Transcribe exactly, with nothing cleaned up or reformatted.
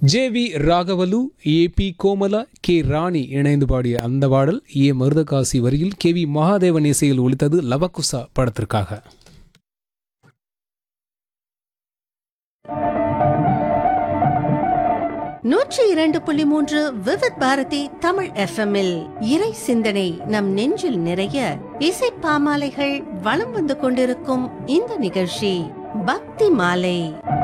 J V ராகவலு, ஏ B Komala, K ராணி இணைந்து பாடிய அந்த பாடல் ஏ மருதகாசி வரியில் கே வி மகாதேவன் இசையில் ஒலித்தது லவகுசா படத்திற்காக. நூற்றி இரண்டு புள்ளி மூன்று விவித் பாரதி தமிழ் எஃப் எம்மில் இறை சிந்தனை நம் நெஞ்சில் நிறைய இசை பாமாலைகள் வலம் வந்து கொண்டிருக்கும் இந்த நிகழ்ச்சி பக்தி மாலை.